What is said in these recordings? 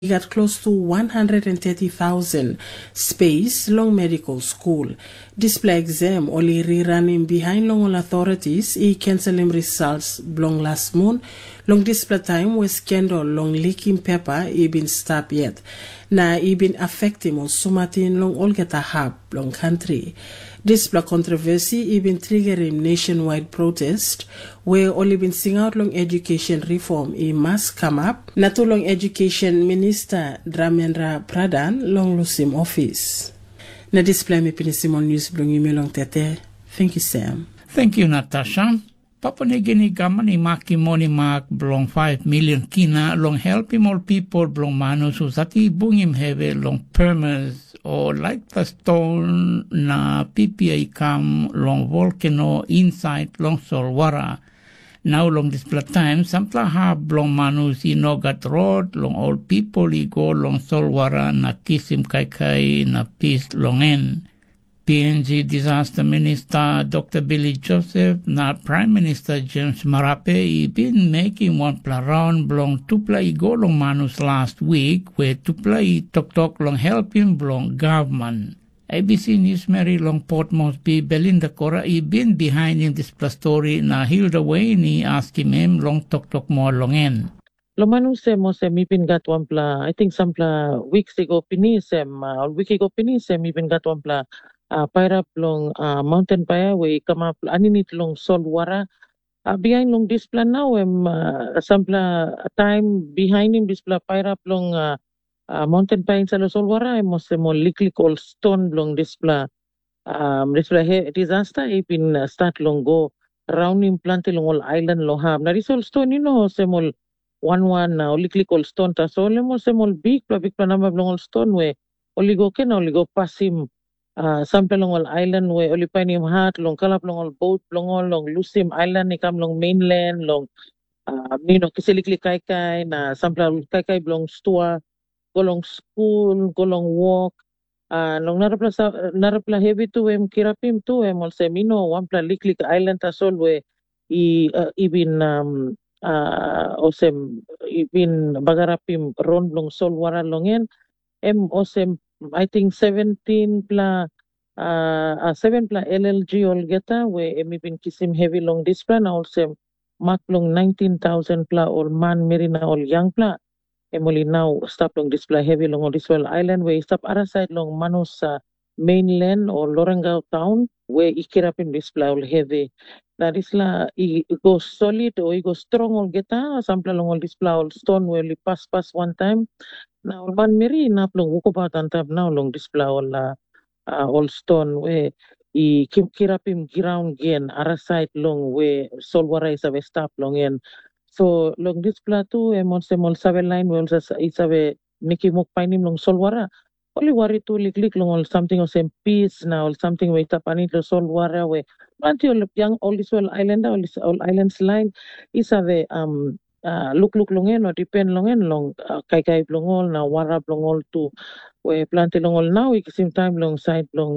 got close to 130,000 space long medical school. Display exam only rerunning behind long all authorities canceling results long last month. Long display time was scandal long leaking paper been stopped yet. Na been affecting or sumatin long all get a hub long country. Display controversy been triggering nationwide protest where only been sing out long education reform must come up. Natu long education minister Dramendra Pradhan long lusim office. Na display me pinisimon news blong email long tete. Thank you, Sam. Thank you, Natasha. Papanigini gaman maki moni mak blong 5 million kina long helping all people blong manus usati bungim heve long permits or like the stone na PPA kam long volcano inside long solwara. Now long display time sampla ha blong manus inogat road long all people go long solwara na kisim kai na peace longen. PNG Disaster Minister Dr. Billy Joseph na Prime Minister James Marape been making one round blong tupla go long manus last week where tupla tok long helping blong government. ABC News Mary long Port Moresby Belinda Cora been behind in this story na Hilda Wayne asking him long tok more long end. Lomanu sem ipin gat wampla I think sampla weeks ago pinisem or week ago pinisem ipin gat wampla paira long mountain paya we come up aninit long solwara behind long display now sampla time behind him display paira long mountain paya sa solwara mos mo liklik all stone long display disaster ipin start long go round him plant long all island long ham na risol stone semol one liklik all stone ta solemo semol big number long all stone we oligo pass him sampai long all island we oli pani hat long kalap long all boat long lusim island ni kam long mainland long kisilikli kai na sampai kai belong stua golong school golong walk long narapla heavy tu kirapim tu all semino wampla liklik island tasol we ibin osem ibin bagarapim ron long sol wara longen osem I think 17 pla 7 pla LLG olgeta we been kisim heavy long display na also mak long 19,000 pla or man merina all young pla emoli now stop long display heavy long all display island we stop other side long manus mainland or Lorengau town we ikirapin display all heavy that is la go solid or go strong all geta sample long all display all stone we pass one time now man meri naplong ukupatan tab now long display all stone we kirapim ground gen ara side long we solwara is a stop long en so long display tu emon semol save line we also isabe niki mok painim long solwara only worry to liklik long all something of same peace now all something we tapani lo solwara we manti all young all this all island all islands line isabe look longen or depend longen long kai blongol na wara blongol tu we plant longol now we same time long side long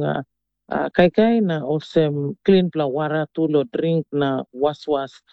kai na also clean pla wara tu lo drink na was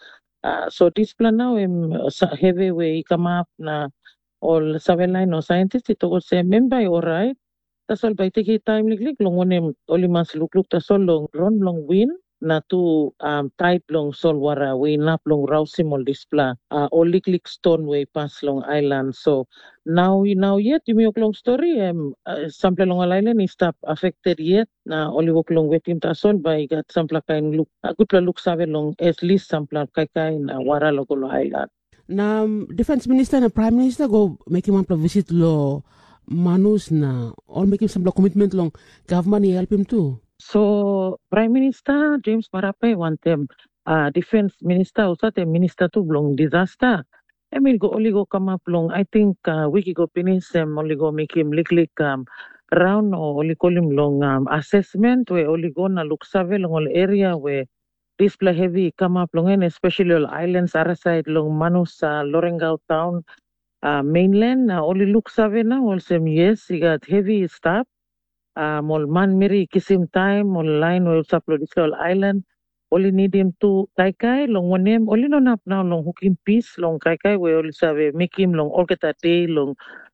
so this plan now heavy we come up na all seven line no scientist it was say member alright that's all by take time liklik longonem only mas look that's all long run long win na tu tight long sol wara we nap long rausimol display only click stone way pass long island so now yet you make long story sample long island is stop affected yet na only walk long wetim ta sol by got sample kain look a good look save long at least sample kai na wara long island na defense minister na prime minister go make him visit lo manus na or make him some commitment long government help him too. So Prime Minister James Marape want them Defense Minister also the Minister to long disaster. I mean go come up long. I think wiki go finish only go make him liklik round or only call him long assessment where only go na look save long all area where display heavy come up long and especially all islands other side long Manus Lorengau town mainland only look save now also yes he got heavy stuff. Mol man miri kisim time mol line will upload this whole island only need him to kai long one name only no nap now long hooking piece long kai we only save make him long all get a day long